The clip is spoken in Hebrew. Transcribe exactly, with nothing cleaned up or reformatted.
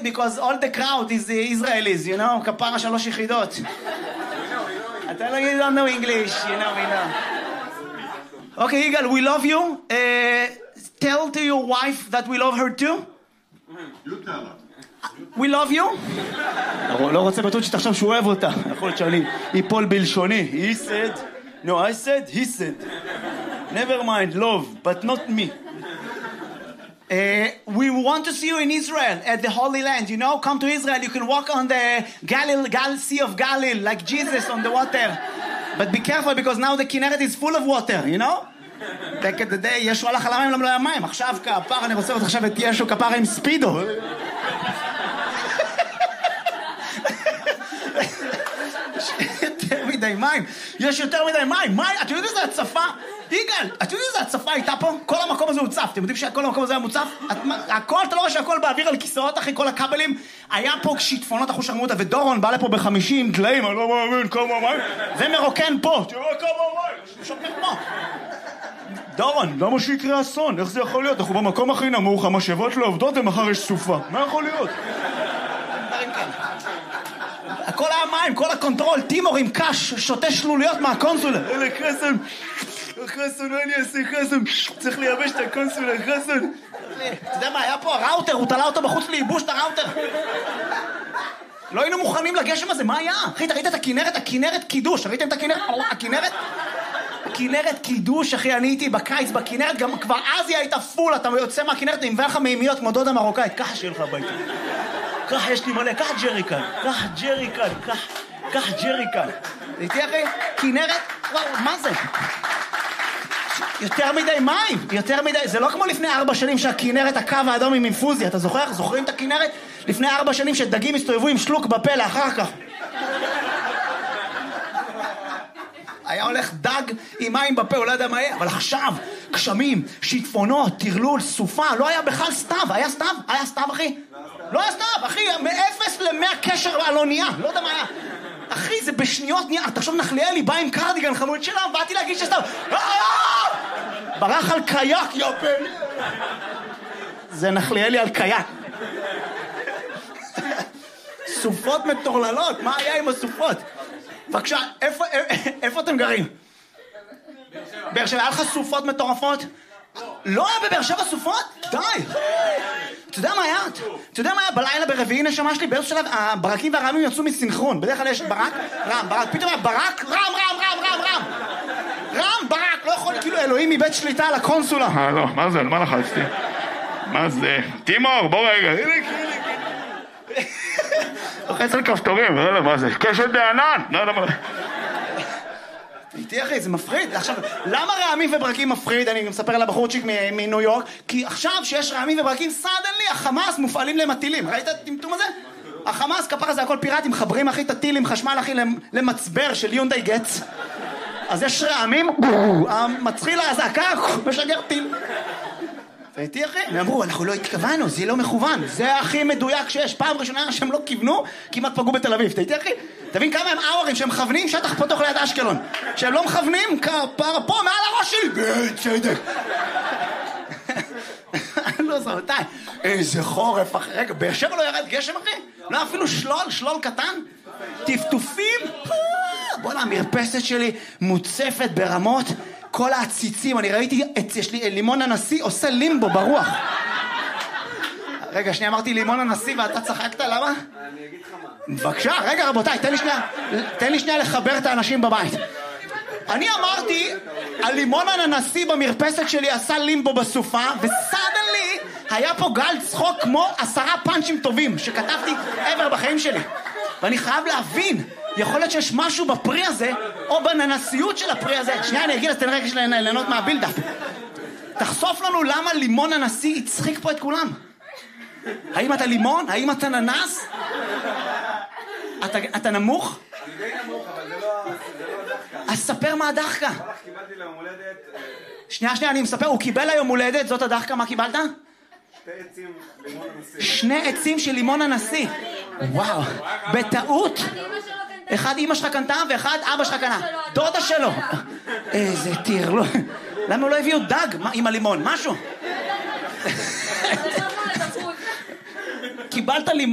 because all the crowd is the Israelis, you know, כפרה שלוש יחידות. אתה לא, you don't know English, you know, we know. Okay, Yigal, we love you. Uh, tell to your wife that we love her too. We love you. לא רוצה בטוח שתחשב שהוא אוהב אותה. יכול להיות שאני איפול בלשוני. He said, no, I said, he said. Never mind, love, but not me. Uh, we want to see you in Israel at the Holy Land. You know, come to Israel. You can walk on the Galilee, Gal Sea of Galilee like Jesus on the water. But be careful because now the Kinneret is full of water. You know. Back at the day, ישו הלך על המים, למה לא היה מים? עכשיו כפר, אני רוצה לראות עכשיו את ישו כפר עם ספידו. יותר מדי מים. יש יותר מדי מים. מים, אתם יודעים איזה הצפה? יגאל, אתם יודעים איזה הצפה הייתה פה? כל המקום הזה הוצף. אתם יודעים שכל המקום הזה היה מוצף? הכל, אתה לא רואה שהכל באוויר על כיסאות, אחי, כל הכבלים. היה פה שיטפונות אחו שרמוטה, ודורון בא לפה בחמישים דליים, אני לא מאמין, כמה מים. ומרוקן פה. תראו כמה מים. שוקר פה. דורון, למה שיקרה אסון? איך זה יכול להיות? אנחנו במקום הכי נמוך, המשאבות לא עובדות ומחר יש סופה. מה יכול להיות? הכל היה מים, כל הקונטרול, טימור עם קש, שותה שלוליות מהקונסולה. אלה חסן, חסן, מה אני אעשה חסן? צריך לייבש את הקונסולה, חסן. אתה יודע מה, היה פה הראוטר, הוא תלה אותו בחוץ לייבוש את הראוטר. לא היינו מוכנים לגשם הזה, מה היה? אחי, אתה ראית את הכינרת? הכינרת קידוש, ראיתם את הכינרת? הכינרת? הכינרת קידוש, אחי, אני הייתי בקיץ בכינרת, גם כבר אז היא הייתה פול, אתה יוצא מהכינרת, אני מביא לך מימיות כמו דודה מרוקאית, ככה שיהיה לך הביתה. ככה יש לי מלא, ככה ג'ריקן, ככה ג'ריקן, ככה ג'ריקן. ראיתי אחי? כינרת? וואו, מה זה? יותר מדי מים, יותר מדי, זה לא כמו לפני ארבע שנים שהכינרת הקו האדום עם אינפוזיה, אתה זוכר? זוכרים את הכינרת? לפני ארבע שנים שדגים הסתובבו עם שלוק בפה לאחר כך. היה הולך דג עם מים בפה, הוא לא יודע מה יהיה, אבל עכשיו, גשמים, שיטפונות, טרלול, סופה, לא היה בכלל סתיו, היה סתיו? היה סתיו, אחי? לא היה סתיו, אחי, מאפס למאה קשר על אונייה, לא יודע מה היה. אחי, זה בשניות נהיה, תחשוב נחליאלי, בא עם קרדיגן חמוד שלה, באתי להגיד שסתיו, ברח על קייק, יופן. זה נחליאלי על קייק. סופות מטורללות, מה היה עם הסופות? בבקשה, איפה, איפה אתם גרים? באר שבע, היה לך סופות מטורפות? לא היה בבאר שבע סופות? די! אתה יודע מה היה? אתה יודע מה היה בלילה ברביעי נשמה שלי? באיזשהו שלב, הברקים והרעמים יצאו מסינכרון. בדרך כלל יש ברק, רם, ברק, פתאום היה ברק, רם, רם, רם, רם, רם. רם, ברק, לא יכול, כאילו אלוהים מבית שליטה על הקונסולה. אה, לא, מה זה? מה לחצתי? מה זה? תימור, בוא רגע. לוחץ על כפתורים, לא יודע מה זה, קשת בענן, לא יודע מה. איתי אחי, זה מפחיד. עכשיו, למה רעמים וברקים מפחיד? אני מספר לבחורצ'יק מניו יורק, כי עכשיו שיש רעמים וברקים, סדנלי, החמאס מופעלים למטילים. ראית את הטמטום הזה? החמאס, כפרה זה הכל פיראטים, מחברים אחי את הטילים, חשמל אחי למצבר של יונדאי גץ. אז יש רעמים, מצחיל הזעקה, משגר טיל. ואיתי אחי, הם אמרו, אנחנו לא התכוונו, זה לא מכוון, זה הכי מדויק שיש. פעם ראשונה שהם לא כיוונו, כמעט פגעו בתל אביב. תהייתי אחי, תבין כמה הם אאורים שהם מכוונים שטח פתוח ליד אשקלון. שהם לא מכוונים, כפר פה מעל הראש שלי, בצדק. לא זרתי, איזה חורף אחי. רגע, באר שבע לא ירד גשם אחי? לא אפילו שלול, שלול קטן? טפטופים? בוא'נה, המרפסת שלי מוצפת ברמות. כל העציצים, אני ראיתי, יש לי לימון הנשיא עושה לימבו ברוח. רגע, שנייה, אמרתי לימון הנשיא ואתה צחקת, למה? אני אגיד לך מה. בבקשה, רגע רבותיי, תן לי שנייה, תן לי שנייה לחבר את האנשים בבית. אני אמרתי, הלימון הנשיא במרפסת שלי עשה לימבו בסופה, וסדנלי היה פה גל צחוק כמו עשרה פאנצ'ים טובים שכתבתי עבר בחיים שלי. ואני חייב להבין, יכול להיות שיש משהו בפרי הזה, או בננסיות של הפרי הזה. שנייה, אני אגיד, אז תן רגע של ליהנות מהבילדאפ. תחשוף לנו למה לימון הנשיא הצחיק פה את כולם. האם אתה לימון? האם אתה ננס? אתה, אתה נמוך? אני די נמוך, אבל זה לא הדחקה. אז ספר מה הדחקה. קיבלתי ליום הולדת... שנייה, שנייה, אני מספר, הוא קיבל היום הולדת, זאת הדחקה, מה קיבלת? שתי עצים לימון הנשיא. שני עצים של לימון הנשיא. וואו, בטעות. אחד אמא שלך קנתה ואחד אבא שלך קנה. דודה שלו. איזה טיר. למה לא הביאו דג עם הלימון? משהו. קיבלת לימון.